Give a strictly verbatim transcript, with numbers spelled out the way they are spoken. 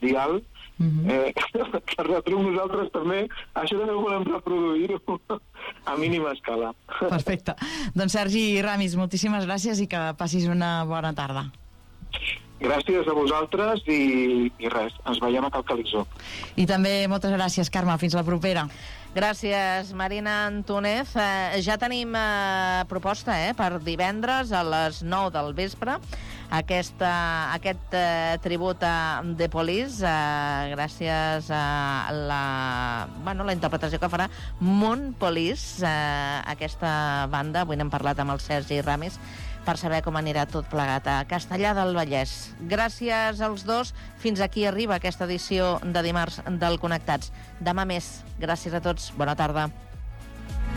mundial, uh-huh. eh, que retrobem nosaltres també, això també ho volem reproduir-ho a mínima escala. Perfecte. Doncs Sergi Ramis, moltíssimes gràcies i que passis una bona tarda. Gràcies a vosaltres i, i res, ens veiem a Cal Calixó. I també moltes gràcies, Carme, fins la propera. Gràcies, Marina Antúnez. Eh, ja tenim eh, proposta eh, per divendres a les nou del vespre. Aquesta, aquest eh, tribut a The Police, eh, gràcies a la, bueno, la interpretació que farà Moon Police, eh, aquesta banda. Avui n'hem parlat amb el Sergi Ramis per saber com anirà tot plegat a Castellar del Vallès. Gràcies als dos. Fins aquí arriba aquesta edició de dimarts del Connectats. Demà més. Gràcies a tots. Bona tarda.